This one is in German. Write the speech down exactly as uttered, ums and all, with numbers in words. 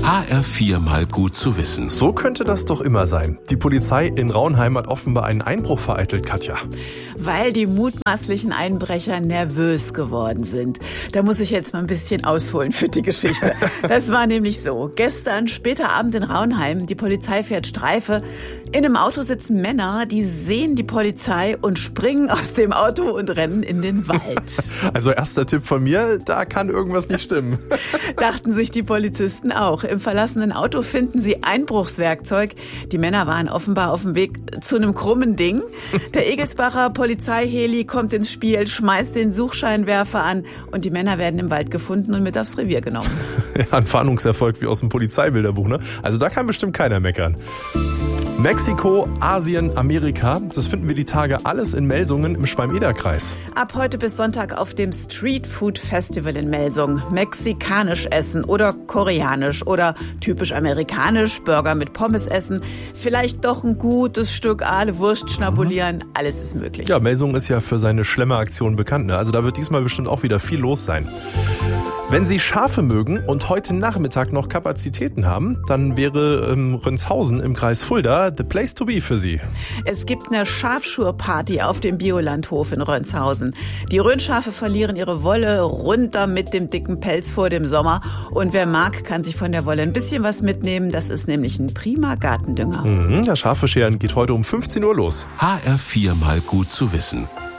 H R vier mal gut zu wissen. So könnte das doch immer sein. Die Polizei in Raunheim hat offenbar einen Einbruch vereitelt, Katja. Weil die mutmaßlichen Einbrecher nervös geworden sind. Da muss ich jetzt mal ein bisschen ausholen für die Geschichte. Das war nämlich so. Gestern, später Abend in Raunheim, die Polizei fährt Streife. In einem Auto sitzen Männer, die sehen die Polizei und springen aus dem Auto und rennen in den Wald. Also erster Tipp von mir, da kann irgendwas nicht stimmen. Dachten sich die Polizisten auch. Im verlassenen Auto finden sie Einbruchswerkzeug. Die Männer waren offenbar auf dem Weg zu einem krummen Ding. Der Egelsbacher Polizeiheli kommt ins Spiel, schmeißt den Suchscheinwerfer an und die Männer werden im Wald gefunden und mit aufs Revier genommen. Ja, ein Fahndungserfolg wie aus dem Polizeibilderbuch, ne? Also da kann bestimmt keiner meckern. Mexiko, Asien, Amerika, das finden wir die Tage alles in Melsungen im Schwalm-Eder-Kreis. Ab heute bis Sonntag auf dem Street Food Festival in Melsungen. Mexikanisch essen oder koreanisch oder typisch amerikanisch, Burger mit Pommes essen, vielleicht doch ein gutes Stück Aale Wurst schnabulieren, mhm. Alles ist möglich. Ja, Melsungen ist ja für seine Schlemmeraktion bekannt, ne? Also da wird diesmal bestimmt auch wieder viel los sein. Wenn Sie Schafe mögen und heute Nachmittag noch Kapazitäten haben, dann wäre ähm, Rönshausen im Kreis Fulda the place to be für Sie. Es gibt eine Schafschurparty auf dem Biolandhof in Rönshausen. Die Röhnschafe verlieren ihre Wolle runter mit dem dicken Pelz vor dem Sommer. Und wer mag, kann sich von der Wolle ein bisschen was mitnehmen. Das ist nämlich ein prima Gartendünger. Mhm, das Schafescheren geht heute um fünfzehn Uhr los. H R vier mal gut zu wissen.